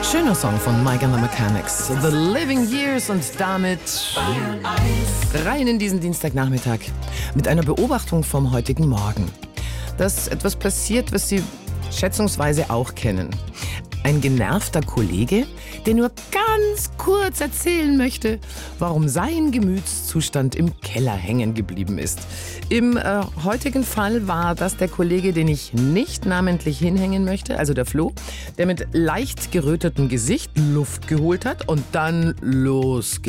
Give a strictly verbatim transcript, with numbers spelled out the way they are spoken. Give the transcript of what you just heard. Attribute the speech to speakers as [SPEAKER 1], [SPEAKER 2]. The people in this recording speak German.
[SPEAKER 1] Schöner Song von Mike and the Mechanics. The Living Years und damit rein in diesen Dienstagnachmittag mit einer Beobachtung vom heutigen Morgen. Dass etwas passiert, was Sie schätzungsweise auch kennen. Ein genervter Kollege, der nur ganz kurz erzählen möchte, warum sein Gemütszustand im Keller hängen geblieben ist. Im äh, heutigen Fall war das der Kollege, den ich nicht namentlich hinhängen möchte, also der Flo, der mit leicht gerötetem Gesicht Luft geholt hat und dann losgeht.